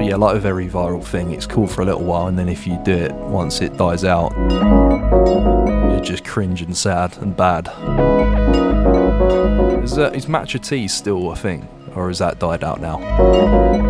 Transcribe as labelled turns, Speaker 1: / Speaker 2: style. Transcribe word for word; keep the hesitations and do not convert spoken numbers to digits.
Speaker 1: But yeah, like a very viral thing, it's cool for a little while, and then if you do it, once it dies out, you're just cringe and sad and bad. Is, that, is Matcha Tea still a thing, or has that died out now?